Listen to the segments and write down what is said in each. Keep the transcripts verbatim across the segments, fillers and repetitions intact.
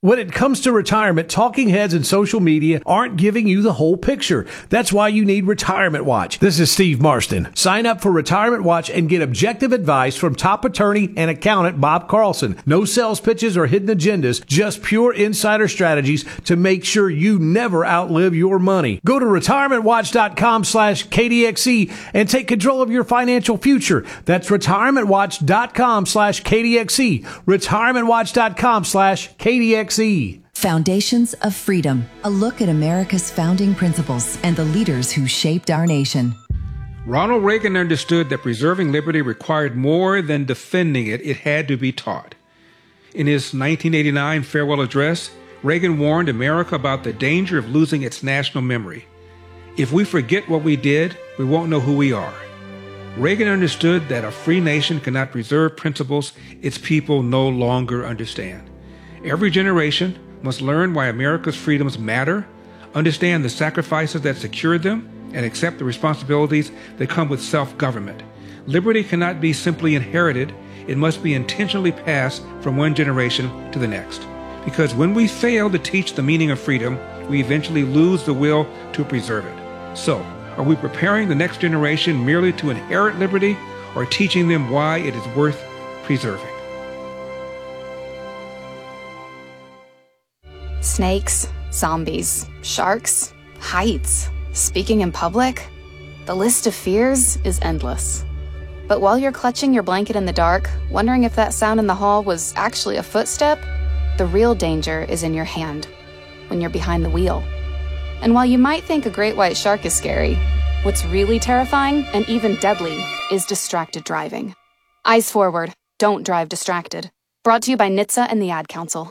When it comes to retirement, talking heads and social media aren't giving you the whole picture. That's why you need Retirement Watch. This is Steve Marston. Sign up for Retirement Watch and get objective advice from top attorney and accountant Bob Carlson. No sales pitches or hidden agendas, just pure insider strategies to make sure you never outlive your money. Go to retirementwatch.com slash KDXE and take control of your financial future. That's retirementwatch.com slash KDXE. retirementwatch.com slash KDXE. Foundations of Freedom, a look at America's founding principles and the leaders who shaped our nation. Ronald Reagan understood that preserving liberty required more than defending it, it had to be taught. In his nineteen eighty-nine farewell address, Reagan warned America about the danger of losing its national memory. If we forget what we did, we won't know who we are. Reagan understood that a free nation cannot preserve principles its people no longer understand. Every generation must learn why America's freedoms matter, understand the sacrifices that secured them, and accept the responsibilities that come with self-government. Liberty cannot be simply inherited. It must be intentionally passed from one generation to the next. Because when we fail to teach the meaning of freedom, we eventually lose the will to preserve it. So, are we preparing the next generation merely to inherit liberty, or teaching them why it is worth preserving? Snakes, zombies, sharks, heights, speaking in public. The list of fears is endless. But while you're clutching your blanket in the dark, wondering if that sound in the hall was actually a footstep, the real danger is in your hand, when you're behind the wheel. And while you might think a great white shark is scary, what's really terrifying and even deadly is distracted driving. Eyes forward, don't drive distracted. Brought to you by N H T S A and the Ad Council.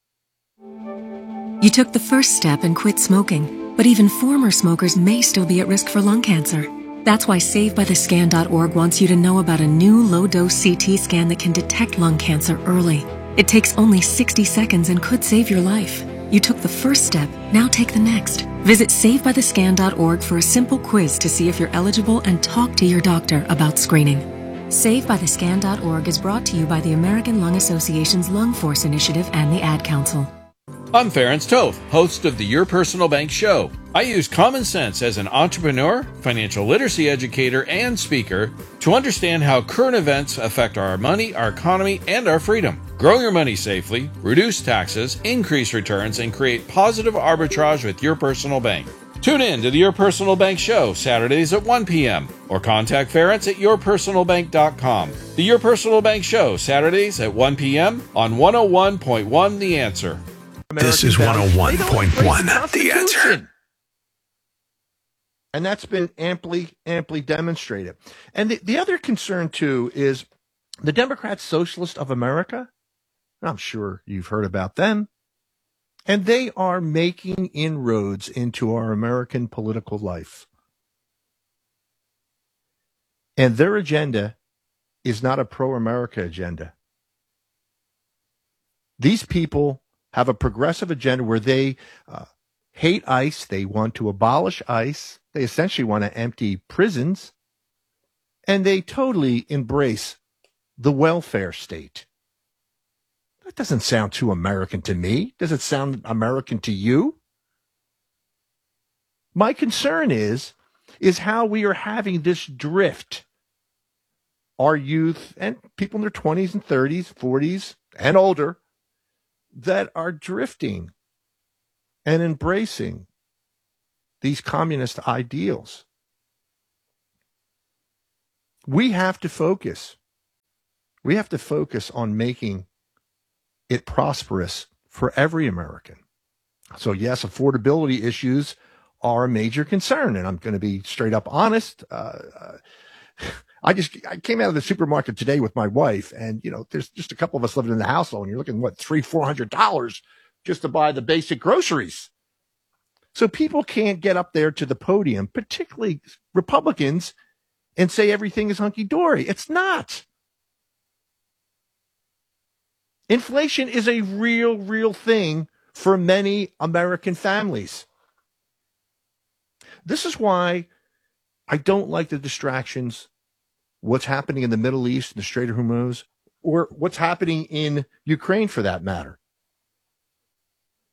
You took the first step and quit smoking, but even former smokers may still be at risk for lung cancer. That's why Save By The Scan dot org wants you to know about a new low-dose C T scan that can detect lung cancer early. It takes only sixty seconds and could save your life. You took the first step, now take the next. Visit Save By The Scan dot org for a simple quiz to see if you're eligible and talk to your doctor about screening. Save By The Scan dot org is brought to you by the American Lung Association's Lung Force Initiative and the Ad Council. I'm Ferenc Toth, host of the Your Personal Bank Show. I use common sense as an entrepreneur, financial literacy educator, and speaker to understand how current events affect our money, our economy, and our freedom. Grow your money safely, reduce taxes, increase returns, and create positive arbitrage with Your Personal Bank. Tune in to the Your Personal Bank Show, Saturdays at one p.m. or contact Ferenc at your personal bank dot com. The Your Personal Bank Show, Saturdays at one p.m. on one oh one point one The Answer. This is one oh one point one, The Answer. And that's been amply, amply demonstrated. And the, the other concern, too, is the Democrat Socialists of America. I'm sure you've heard about them. And they are making inroads into our American political life. And their agenda is not a pro-America agenda. These people have a progressive agenda where they uh, hate ICE. They want to abolish ICE. They essentially want to empty prisons. And they totally embrace the welfare state. That doesn't sound too American to me. Does it sound American to you? My concern is, is how we are having this drift. Our youth and people in their twenties and thirties, forties, and older that are drifting and embracing these communist ideals. We have to focus. We have to focus on making it prosperous for every American. So yes, affordability issues are a major concern, and I'm going to be straight up honest. Uh, uh, I just I came out of the supermarket today with my wife, and you know, there's just a couple of us living in the household, and you're looking what three, four hundred dollars just to buy the basic groceries. So people can't get up there to the podium, particularly Republicans, and say everything is hunky dory. It's not. Inflation is a real, real thing for many American families. This is why I don't like the distractions. What's happening in the Middle East, the Strait of Hormuz, or what's happening in Ukraine for that matter.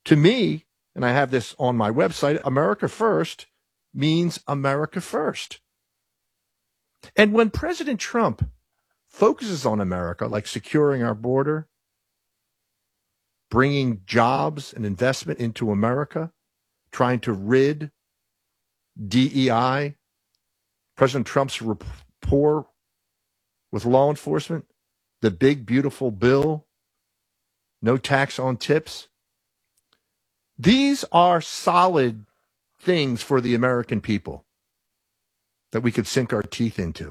To me, and I have this on my website, America First means America first. And when President Trump focuses on America, like securing our border, bringing jobs and investment into America, trying to rid D E I, President Trump's rapport with law enforcement, the big, beautiful bill, no tax on tips. These are solid things for the American people that we could sink our teeth into.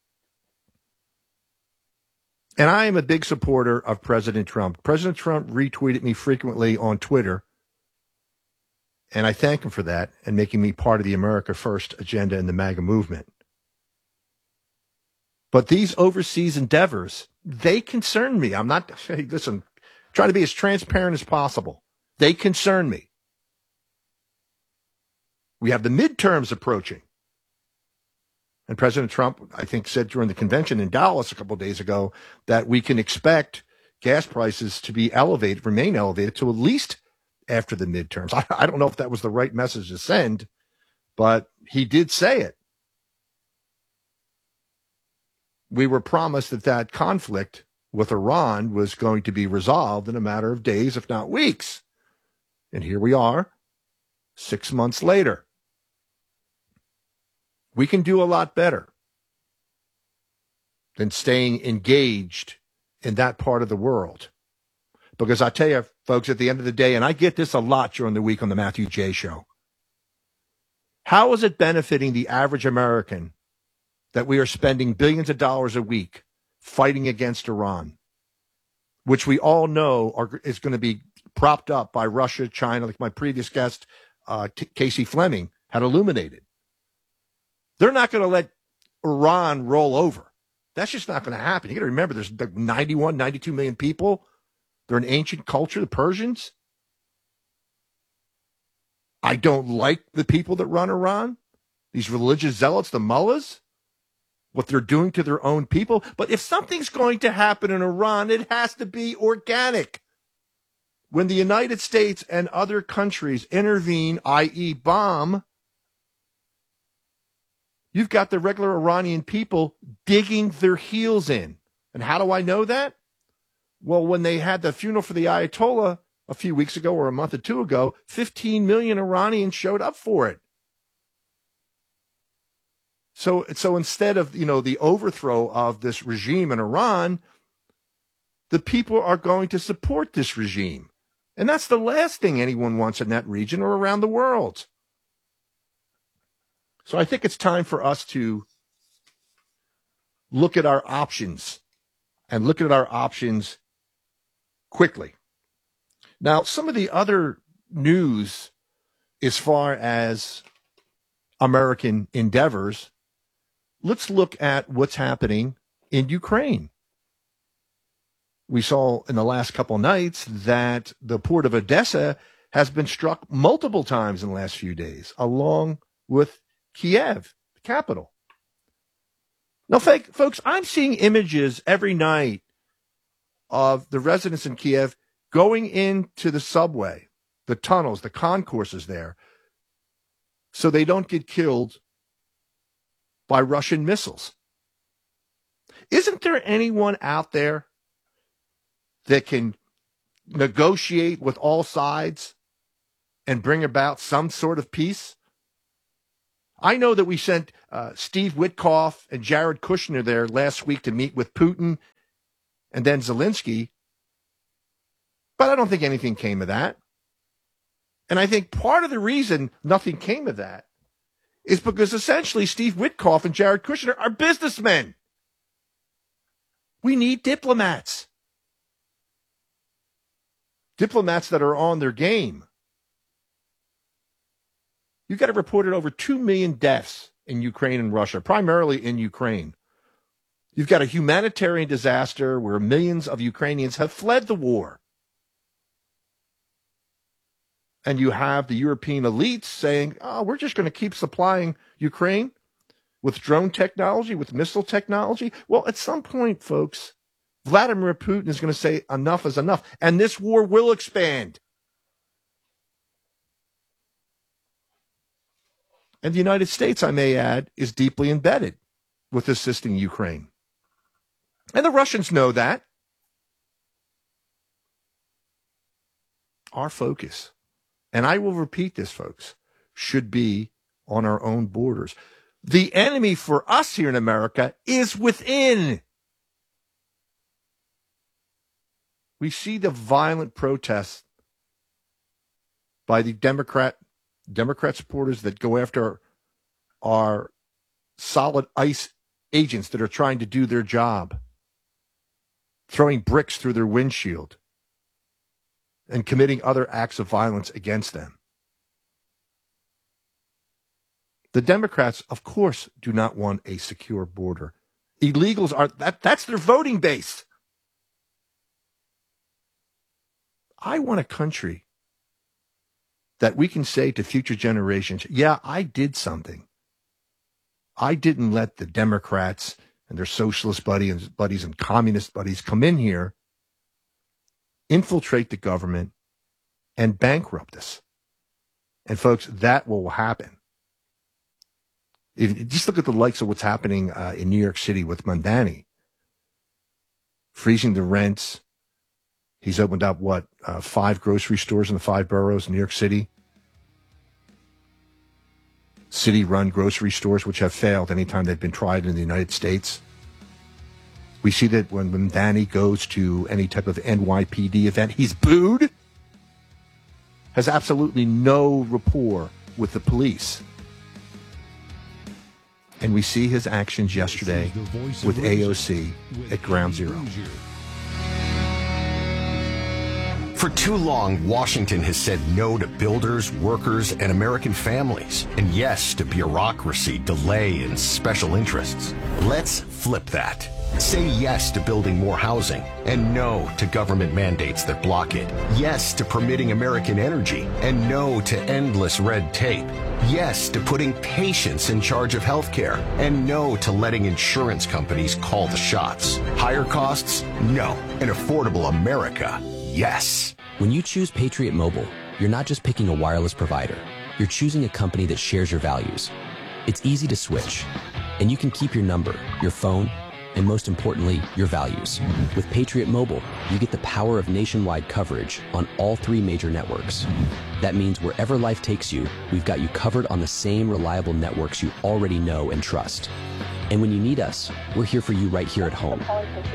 And I am a big supporter of President Trump. President Trump retweeted me frequently on Twitter, and I thank him for that and making me part of the America First agenda in the MAGA movement. But these overseas endeavors, they concern me. I'm not, hey, listen, trying to be as transparent as possible. They concern me. We have the midterms approaching. And President Trump, I think, said during the convention in Dallas a couple of days ago that we can expect gas prices to be elevated, remain elevated, to at least after the midterms. I, I don't know if that was the right message to send, but he did say it. We were promised that that conflict with Iran was going to be resolved in a matter of days, if not weeks. And here we are, six months later. We can do a lot better than staying engaged in that part of the world. Because I tell you, folks, at the end of the day, and I get this a lot during the week on the Matthew J. Show, how is it benefiting the average American that we are spending billions of dollars a week fighting against Iran, which we all know are, is going to be propped up by Russia, China, like my previous guest, uh, T- Casey Fleming, had illuminated. They're not going to let Iran roll over. That's just not going to happen. You got to remember, there's like ninety-one, ninety-two million people. They're an ancient culture, the Persians. I don't like the people that run Iran, these religious zealots, the mullahs, what they're doing to their own people. But if something's going to happen in Iran, it has to be organic. When the United States and other countries intervene, that is bomb, you've got the regular Iranian people digging their heels in. And how do I know that? Well, when they had the funeral for the Ayatollah a few weeks ago or a month or two ago, fifteen million Iranians showed up for it. So, so instead of, you know, the overthrow of this regime in Iran, the people are going to support this regime. And that's the last thing anyone wants in that region or around the world. So I think it's time for us to look at our options and look at our options quickly. Now, some of the other news as far as American endeavors, let's look at what's happening in Ukraine. We saw in the last couple of nights that the port of Odessa has been struck multiple times in the last few days, along with Kiev, the capital. Now, folks, I'm seeing images every night of the residents in Kiev going into the subway, the tunnels, the concourses there, so they don't get killed by Russian missiles. Isn't there anyone out there that can negotiate with all sides and bring about some sort of peace? I know that we sent uh, Steve Witkoff and Jared Kushner there last week to meet with Putin and then Zelensky, but I don't think anything came of that. And I think part of the reason nothing came of that is because essentially Steve Witkoff and Jared Kushner are businessmen. We need diplomats. Diplomats that are on their game. You've got to report over two million deaths in Ukraine and Russia, primarily in Ukraine. You've got a humanitarian disaster where millions of Ukrainians have fled the war. And you have the European elites saying, oh, we're just going to keep supplying Ukraine with drone technology, with missile technology. Well, at some point, folks, Vladimir Putin is going to say enough is enough. And this war will expand. And the United States, I may add, is deeply embedded with assisting Ukraine. And the Russians know that. Our focus, and I will repeat this, folks, should be on our own borders. The enemy for us here in America is within. We see the violent protests by the Democrat Democrat supporters that go after our solid ICE agents that are trying to do their job, throwing bricks through their windshield and committing other acts of violence against them. The Democrats, of course, do not want a secure border. Illegals are, that, that's their voting base. I want a country that we can say to future generations, yeah, I did something. I didn't let the Democrats and their socialist buddies, buddies and communist buddies come in here, infiltrate the government, and bankrupt us. And folks, that will happen. If, just look at the likes of what's happening uh, in New York City with Mamdani. Freezing the rents. He's opened up, what, uh, five grocery stores in the five boroughs in New York City. City-run grocery stores, which have failed anytime they've been tried in the United States. We see that when Mamdani goes to any type of N Y P D event, he's booed. Has absolutely no rapport with the police. And we see his actions yesterday with A O C at Ground Zero. For too long, Washington has said no to builders, workers, and American families, and yes to bureaucracy, delay, and special interests. Let's flip that. Say yes to building more housing, and no to government mandates that block it. Yes to permitting American energy, and no to endless red tape. Yes to putting patients in charge of healthcare, and no to letting insurance companies call the shots. Higher costs? No. An affordable America? Yes. When you choose Patriot Mobile, you're not just picking a wireless provider. You're choosing a company that shares your values. It's easy to switch, and you can keep your number, your phone, and most importantly, your values. With Patriot Mobile, you get the power of nationwide coverage on all three major networks. That means wherever life takes you, we've got you covered on the same reliable networks you already know and trust. And when you need us, we're here for you right here at home.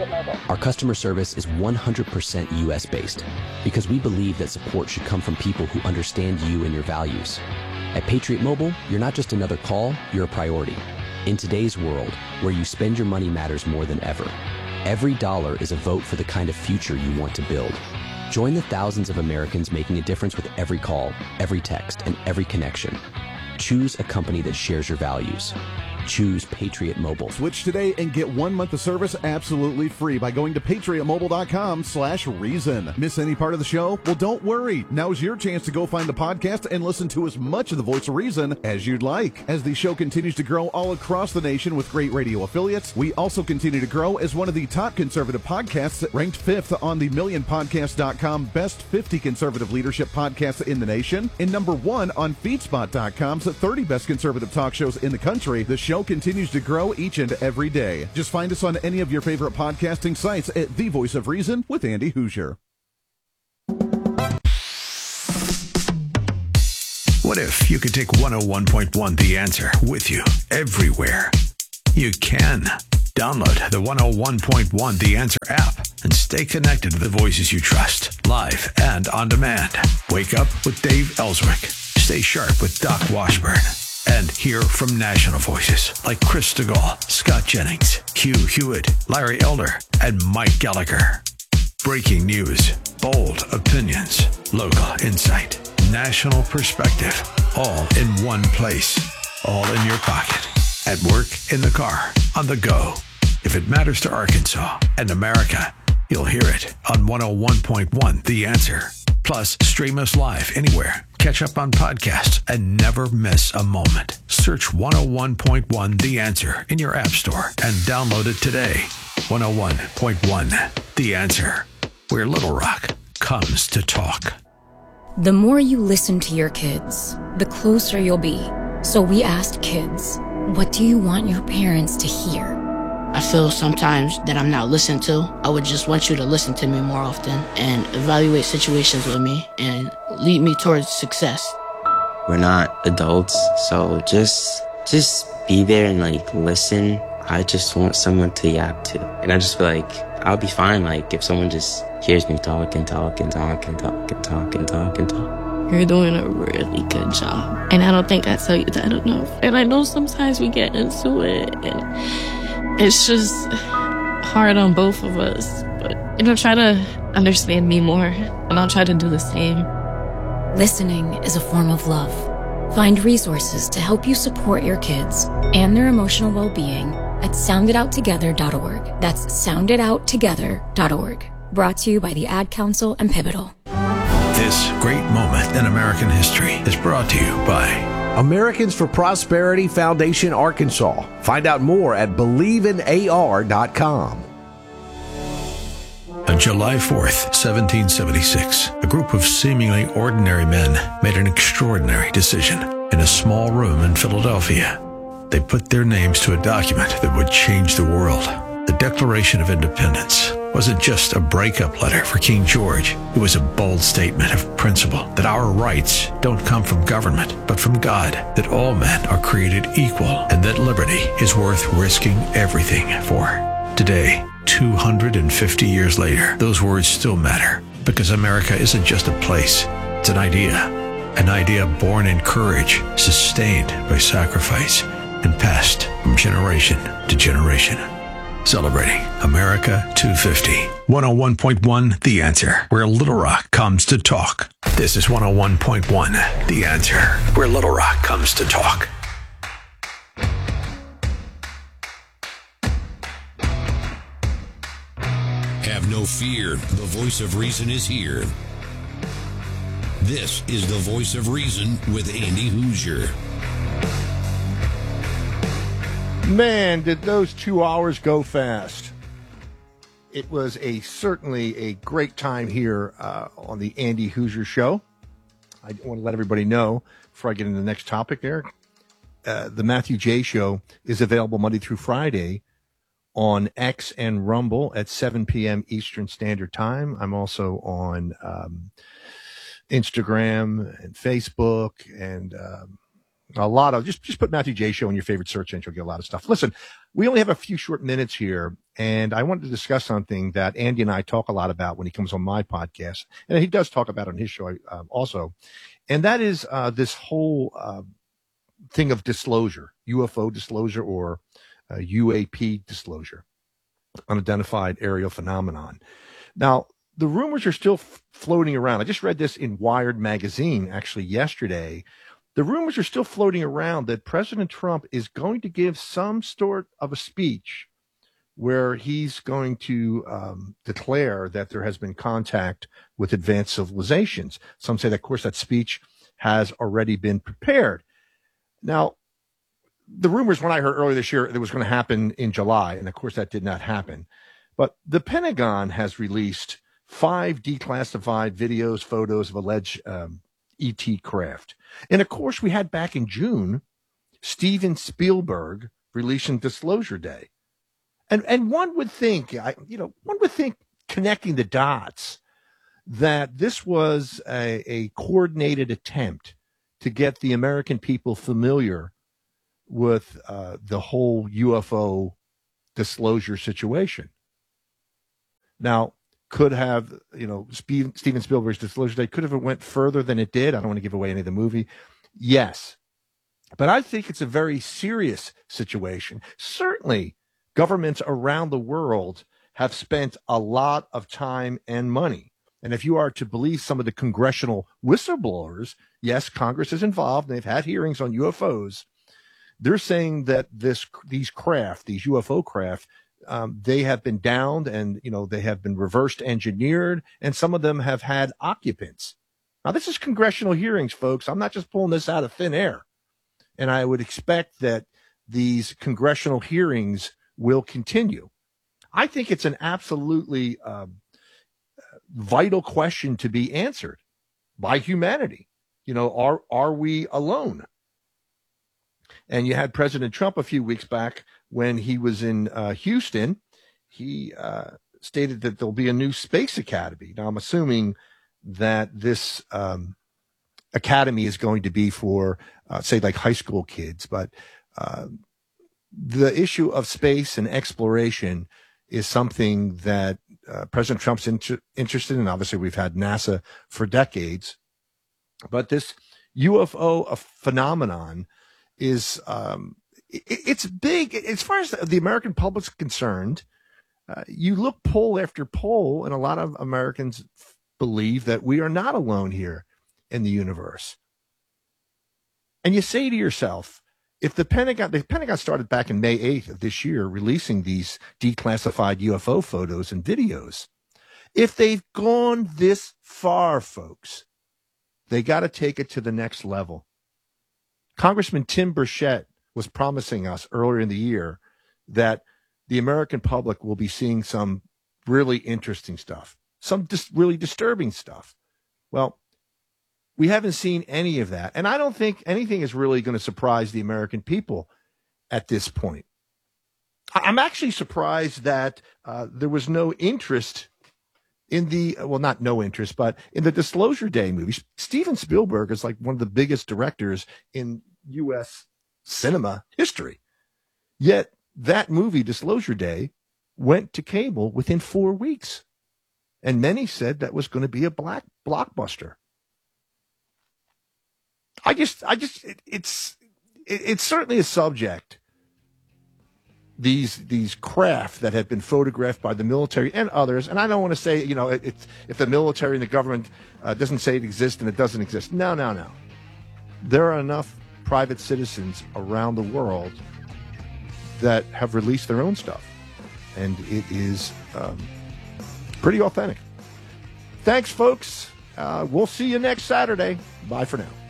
Our customer service is one hundred percent U S based because we believe that support should come from people who understand you and your values. At Patriot Mobile, you're not just another call, you're a priority. In today's world, where you spend your money matters more than ever, every dollar is a vote for the kind of future you want to build. Join the thousands of Americans making a difference with every call, every text, and every connection. Choose a company that shares your values. Choose Patriot Mobile. Switch today and get one month of service absolutely free by going to patriotmobile.com slash reason. Miss any part of the show? Well, don't worry. Now's your chance to go find the podcast and listen to as much of the Voice of Reason as you'd like. As the show continues to grow all across the nation with great radio affiliates, we also continue to grow as one of the top conservative podcasts, ranked fifth on the million podcast dot com Best fifty Conservative Leadership Podcasts in the nation, and number one on feedspot dot com's thirty Best Conservative Talk Shows in the country. The show continues to grow each and every day. Just find us on any of your favorite podcasting sites at The Voice of Reason with Andy Hoosier. What if you could take one oh one point one The Answer with you everywhere? You can. Download the one oh one point one The Answer app and stay connected to the voices you trust, live and on demand. Wake up with Dave Ellswick. Stay sharp with Doc Washburn. And hear from national voices like Chris DeGaulle, Scott Jennings, Hugh Hewitt, Larry Elder, and Mike Gallagher. Breaking news, bold opinions, local insight, national perspective, all in one place, all in your pocket, at work, in the car, on the go. If it matters to Arkansas and America, you'll hear it on one oh one point one The Answer. Plus, stream us live anywhere. Catch up on podcasts and never miss a moment. Search one oh one point one The Answer in your app store and download it today. one oh one point one The Answer, where Little Rock comes to talk. The more you listen to your kids, the closer you'll be. So we asked kids, what do you want your parents to hear? I feel sometimes that I'm not listened to. I would just want you to listen to me more often and evaluate situations with me and lead me towards success. We're not adults, so just just be there and like listen. I just want someone to yap to. And I just feel like I'll be fine like if someone just hears me talk and talk and talk and talk and talk and talk and talk. You're doing a really good job. And I don't think I tell you that enough. And I know sometimes we get into it and it's just hard on both of us. But, you know, try to understand me more and I'll try to do the same. Listening is a form of love. Find resources to help you support your kids and their emotional well-being at sound it out together dot org. That's sound it out together dot org. Brought to you by the Ad Council and Pivotal. This great moment in American history is brought to you by Americans for Prosperity Foundation, Arkansas. Find out more at believe in A R dot com. On July fourth, seventeen seventy-six, a group of seemingly ordinary men made an extraordinary decision in a small room in Philadelphia. They put their names to a document that would change the world. The Declaration of Independence wasn't just a breakup letter for King George. It was a bold statement of principle that our rights don't come from government, but from God, that all men are created equal, and that liberty is worth risking everything for. Today, two hundred fifty years later, those words still matter, because America isn't just a place, it's an idea. An idea born in courage, sustained by sacrifice, and passed from generation to generation. Celebrating America two fifty. one oh one point one The Answer, where Little Rock comes to talk. This is one oh one point one The Answer, where Little Rock comes to talk. Have no fear. The voice of reason is here. This is the Voice of Reason with Andy Hoosier. Man, did those two hours go fast. It was a certainly a great time here uh, on the Andy Hoosier Show. I want to let everybody know, before I get into the next topic there, uh, the Matthew J. Show is available Monday through Friday on X and Rumble at seven p.m. Eastern Standard Time. I'm also on um, Instagram and Facebook and um, a lot of, just, just put Matthew J. Show in your favorite search engine. You'll get a lot of stuff. Listen, we only have a few short minutes here, and I wanted to discuss something that Andy and I talk a lot about when he comes on my podcast, and he does talk about it on his show uh, also, and that is uh, this whole uh, thing of disclosure, U F O disclosure or uh, U A P disclosure, unidentified aerial phenomenon. Now, the rumors are still f- floating around. I just read this in Wired magazine actually yesterday. The rumors are still floating around that President Trump is going to give some sort of a speech where he's going to um, declare that there has been contact with advanced civilizations. Some say that, of course, that speech has already been prepared. Now, the rumors when I heard earlier this year it was going to happen in July, and of course that did not happen. But the Pentagon has released five declassified videos, photos of alleged um, E T craft. And of course, we had back in June, Steven Spielberg releasing Disclosure Day. And and one would think, I, you know, one would think connecting the dots that this was a, a coordinated attempt to get the American people familiar with uh, the whole U F O disclosure situation. Now, could have, you know, Steven Spielberg's Disclosure Day could have went further than it did. I don't want to give away any of the movie. Yes. But I think it's a very serious situation. Certainly, governments around the world have spent a lot of time and money. And if you are to believe some of the congressional whistleblowers, yes, Congress is involved, and they've had hearings on U F Os. They're saying that this these craft, these U F O craft, Um, they have been downed and, you know, they have been reversed engineered, and some of them have had occupants. Now, this is congressional hearings, folks. I'm not just pulling this out of thin air. And I would expect that these congressional hearings will continue. I think it's an absolutely um, vital question to be answered by humanity. You know, are, are we alone? And you had President Trump a few weeks back when he was in uh, Houston. He uh, stated that there'll be a new space academy. Now, I'm assuming that this um, academy is going to be for, uh, say, like high school kids. But uh, the issue of space and exploration is something that uh, President Trump's inter- interested in. Obviously, we've had NASA for decades. But this U F O phenomenon is um, it, it's big. As far as the American public's concerned, uh, you look poll after poll, and a lot of Americans believe that we are not alone here in the universe. And you say to yourself, if the Pentagon, the Pentagon started back in May eighth of this year releasing these declassified U F O photos and videos. If they've gone this far, folks, they got to take it to the next level. Congressman Tim Burchett was promising us earlier in the year that the American public will be seeing some really interesting stuff, some dis- really disturbing stuff. Well, we haven't seen any of that. And I don't think anything is really going to surprise the American people at this point. I'm actually surprised that uh, there was no interest in the, well, not no interest, but in the Disclosure Day movie. Steven Spielberg is like one of the biggest directors in U S cinema history. Yet that movie, Disclosure Day, went to cable within four weeks. And many said that was going to be a black blockbuster. I just, I just, it, it's, it, it's certainly a subject. These, these craft that have been photographed by the military and others, and I don't want to say, you know, it, it's if the military and the government uh, doesn't say it exists and it doesn't exist. No, no, no. There are enough private citizens around the world that have released their own stuff, and it is um, pretty authentic. Thanks, folks. Uh, we'll see you next Saturday. Bye for now.